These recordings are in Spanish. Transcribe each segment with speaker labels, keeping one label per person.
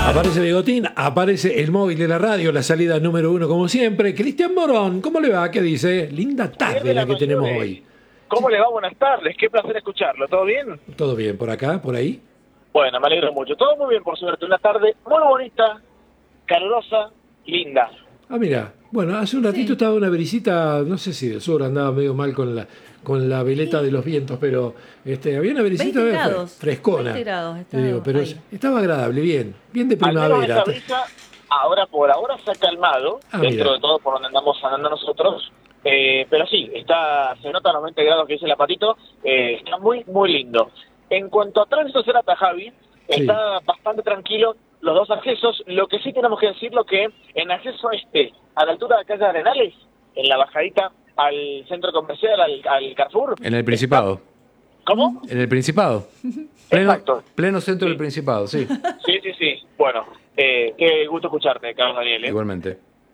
Speaker 1: Aparece Bigotín, aparece el móvil de la radio, la salida número 1 como siempre. Cristian Morón, ¿cómo le va? ¿Qué dice? Linda tarde la que tenemos hoy.
Speaker 2: ¿Cómo le va? Buenas tardes, qué placer escucharlo. ¿Todo bien?
Speaker 1: ¿Todo bien por acá, por ahí?
Speaker 2: Bueno, me alegro mucho. Todo muy bien, por suerte. Una tarde muy bonita, calurosa, linda.
Speaker 1: Ah, mira, bueno, hace un ratito estaba una brisita, no sé si del sur, andaba medio mal con la veleta de los vientos, pero había una brisita frescona.
Speaker 3: 20 grados
Speaker 1: te digo, pero estaba agradable, bien de primavera.
Speaker 2: Al menos esta brisa, por ahora se ha calmado, dentro de todo por donde andamos andando nosotros. Pero sí, se nota los 20 grados que dice el Patito, está muy, muy lindo. En cuanto a tránsito Cerata, Javi, está bastante tranquilo los dos accesos. Lo que sí tenemos que decirlo que en acceso a la altura de la calle Arenales, en la bajadita al centro comercial, al Carrefour.
Speaker 4: En el Principado.
Speaker 2: ¿Cómo?
Speaker 4: En el Principado.
Speaker 2: Exacto.
Speaker 4: Pleno centro del Principado, sí.
Speaker 2: Sí. Bueno, qué gusto escucharte, Carlos Daniel.
Speaker 4: Igualmente.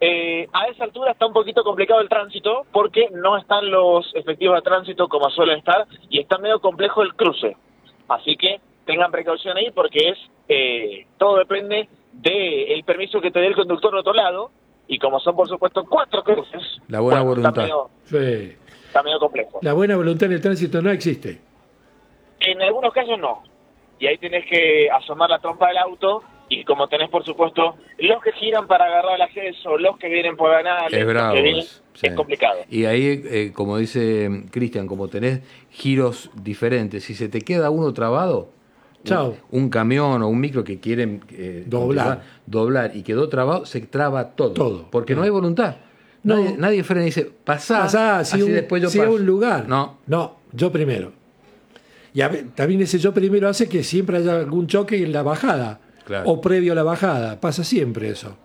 Speaker 2: A esa altura está un poquito complicado el tránsito porque no están los efectivos de tránsito como suelen estar y está medio complejo el cruce. Así que tengan precaución ahí porque todo depende del permiso que te dé el conductor del otro lado y como son por supuesto 4 cruces.
Speaker 4: La buena voluntad.
Speaker 2: Está medio complejo.
Speaker 1: La buena voluntad en el tránsito no existe.
Speaker 2: En algunos casos no. Y ahí tenés que asomar la trompa del auto. Y como tenés, por supuesto, los que giran para agarrar el acceso, los que vienen por ganar, es complicado.
Speaker 4: Y ahí, como dice Cristian, como tenés giros diferentes, si se te queda uno trabado, un camión o un micro que quieren doblar y quedó trabado, se traba todo. Porque no hay voluntad. Nadie frena y dice, pasá
Speaker 1: así después yo paso. A un lugar.
Speaker 4: No,
Speaker 1: yo primero. Y también ese yo primero hace que siempre haya algún choque en la bajada. Claro. O previo a la bajada, pasa siempre eso.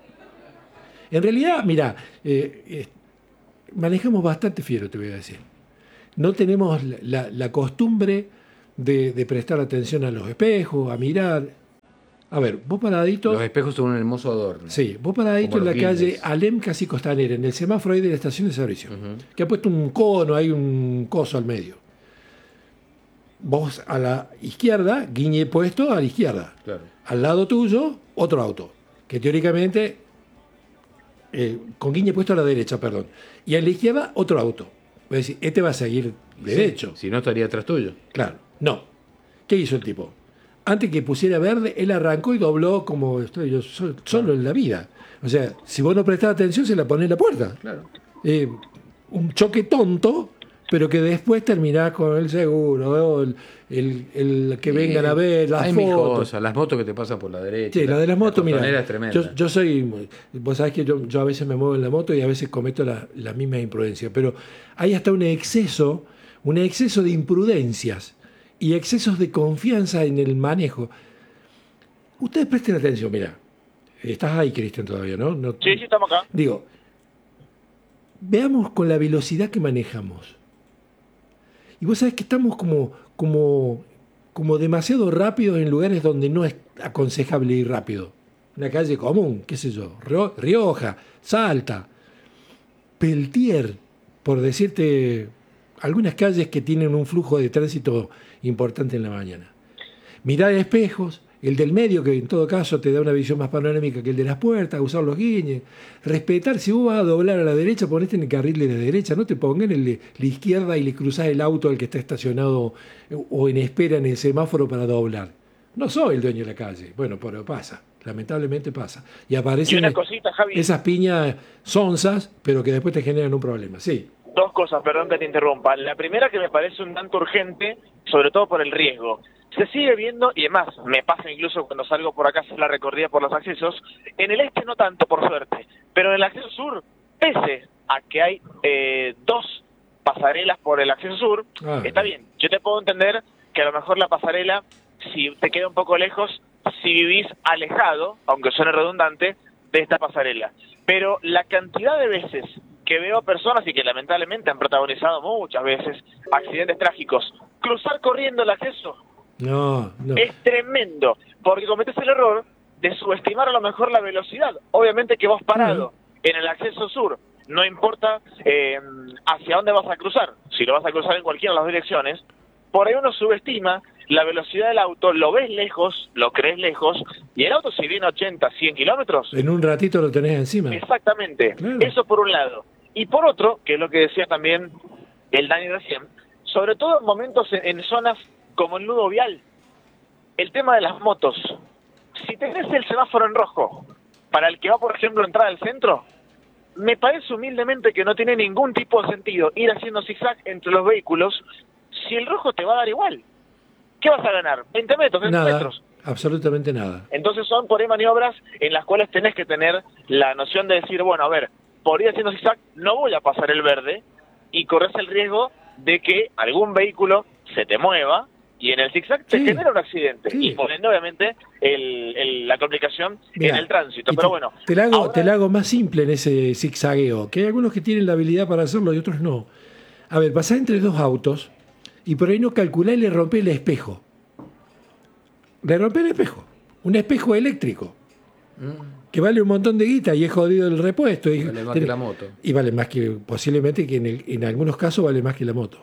Speaker 1: En realidad, mira, manejamos bastante fiero, te voy a decir. No tenemos la costumbre de prestar atención a los espejos, a mirar. A ver, vos paradito...
Speaker 4: Los espejos son un hermoso adorno.
Speaker 1: Sí, vos paradito en la calle Alem casi Costanera, en el semáforo ahí de la estación de servicio, que ha puesto un cono, hay un coso al medio. Vos a la izquierda, guiñe puesto a la izquierda.
Speaker 4: Claro.
Speaker 1: Al lado tuyo, otro auto, que teóricamente, con guiñe puesto a la derecha, perdón. Y a la izquierda, otro auto. Es decir, este va a seguir derecho.
Speaker 4: Si no, estaría atrás tuyo.
Speaker 1: Claro, no. ¿Qué hizo el tipo? Antes que pusiera verde, él arrancó y dobló como estoy yo solo en la vida. O sea, si vos no prestás atención, se la ponés en la puerta.
Speaker 4: Claro.
Speaker 1: Un choque tonto, pero que después terminás con el seguro, el que vengan a ver las fotos.
Speaker 4: Las motos que te pasan por la derecha.
Speaker 1: Sí, la de las motos, mira.
Speaker 4: Es tremenda.
Speaker 1: Yo soy, vos sabés que yo a veces me muevo en la moto y a veces cometo la misma imprudencia, pero hay hasta un exceso de imprudencias y excesos de confianza en el manejo. Ustedes presten atención, mira. Estás ahí, Cristian, todavía, ¿no?
Speaker 2: Sí, estamos acá.
Speaker 1: Digo, veamos con la velocidad que manejamos. Y vos sabés que estamos como demasiado rápidos en lugares donde no es aconsejable ir rápido. Una calle común, qué sé yo, Rioja, Salta, Peltier, por decirte algunas calles que tienen un flujo de tránsito importante en la mañana. Mirar espejos, el del medio, que en todo caso te da una visión más panorámica que el de las puertas, usar los guiñes, respetar, si vos vas a doblar a la derecha, ponete en el carril de la derecha, no te pongan en la izquierda y le cruzás el auto al que está estacionado o en espera en el semáforo para doblar. No soy el dueño de la calle, bueno, pero pasa, lamentablemente pasa. Y aparecen
Speaker 2: una cosita, Javi,
Speaker 1: esas piñas sonzas, pero que después te generan un problema, sí.
Speaker 2: Dos cosas, perdón que te interrumpa. La primera, que me parece un tanto urgente, sobre todo por el riesgo. Se sigue viendo, y además me pasa incluso cuando salgo por acá a hacer la recorrida por los accesos, en el este no tanto, por suerte, pero en el acceso sur, pese a que hay 2 pasarelas por el acceso sur, está bien. Yo te puedo entender que a lo mejor la pasarela, si te queda un poco lejos, si vivís alejado, aunque suene redundante, de esta pasarela. Pero la cantidad de veces que veo a personas y que lamentablemente han protagonizado muchas veces accidentes trágicos, cruzar corriendo el acceso,
Speaker 1: no.
Speaker 2: Es tremendo, porque cometés el error de subestimar a lo mejor la velocidad. Obviamente que vos parado en el acceso sur, no importa hacia dónde vas a cruzar, si lo vas a cruzar en cualquiera de las direcciones, por ahí uno subestima la velocidad del auto, lo ves lejos, lo crees lejos, y el auto si viene 80, 100 kilómetros...
Speaker 1: En un ratito lo tenés encima.
Speaker 2: Exactamente, claro. Eso por un lado. Y por otro, que es lo que decía también el Dani recién, sobre todo en momentos en zonas como el nudo vial, el tema de las motos. Si tenés el semáforo en rojo, para el que va, por ejemplo, a entrar al centro, me parece humildemente que no tiene ningún tipo de sentido ir haciendo zigzag entre los vehículos si el rojo te va a dar igual. ¿Qué vas a ganar? 20 metros, 20
Speaker 1: nada,
Speaker 2: metros.
Speaker 1: Absolutamente nada.
Speaker 2: Entonces son por ahí maniobras en las cuales tenés que tener la noción de decir, bueno, a ver, por ir haciendo zigzag no voy a pasar el verde, y corres el riesgo de que algún vehículo se te mueva y en el zigzag te genera un accidente, y poniendo obviamente la complicación en el tránsito. Pero bueno,
Speaker 1: te la hago más simple en ese zigzagueo, que hay algunos que tienen la habilidad para hacerlo y otros no. A ver, pasás entre dos autos y por ahí no calculás y le rompés el espejo. Le rompés el espejo. Un espejo eléctrico. Que vale un montón de guita y es jodido el repuesto. Y
Speaker 4: vale más que la moto.
Speaker 1: Y vale más que, posiblemente, que en algunos casos vale más que la moto.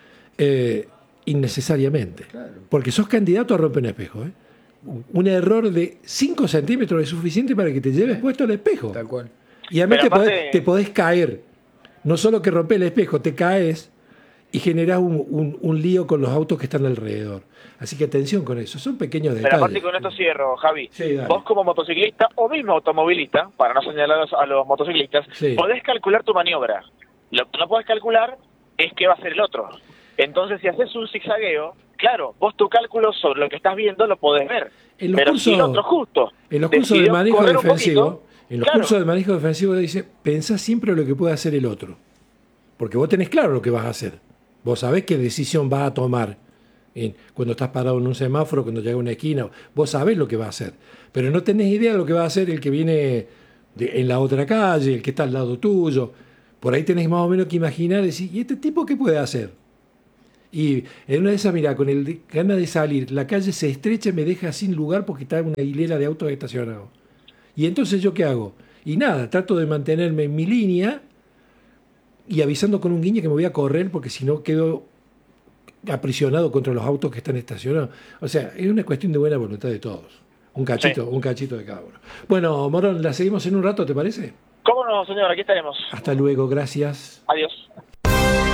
Speaker 1: Innecesariamente. Claro. Porque sos candidato a romper un espejo. Un error de 5 centímetros es suficiente para que te lleves puesto el espejo.
Speaker 4: Tal cual.
Speaker 1: Y además te podés caer. No solo que rompés el espejo, te caes y generás un lío con los autos que están alrededor. Así que atención con eso, son pequeños detalles.
Speaker 2: Pero aparte con esto cierro, Javi. Sí, vos como motociclista o mismo automovilista, para no señalar a los motociclistas, podés calcular tu maniobra. Lo que no podés calcular es qué va a hacer el otro. Entonces, si haces un zigzagueo, claro, vos tu cálculo sobre lo que estás viendo lo podés ver. Pero si el otro justo
Speaker 1: en los cursos de manejo defensivo, cursos de manejo defensivo dice, pensá siempre lo que puede hacer el otro. Porque vos tenés claro lo que vas a hacer. Vos sabés qué decisión vas a tomar cuando estás parado en un semáforo, cuando llega a una esquina. Vos sabés lo que va a hacer. Pero no tenés idea de lo que va a hacer el que viene en la otra calle, el que está al lado tuyo. Por ahí tenés más o menos que imaginar y decir, ¿y este tipo qué puede hacer? Y en una de esas, mirá, con ganas de salir, la calle se estrecha y me deja sin lugar porque está una hilera de autos estacionados. Y entonces, ¿yo qué hago? Y nada, trato de mantenerme en mi línea y avisando con un guiño que me voy a correr porque si no quedo aprisionado contra los autos que están estacionados. O sea, es una cuestión de buena voluntad de todos. Un cachito de cada uno. Bueno, Morón, la seguimos en un rato, ¿te parece?
Speaker 2: ¿Cómo no, señor? Aquí estaremos.
Speaker 1: Hasta luego, gracias.
Speaker 2: Adiós.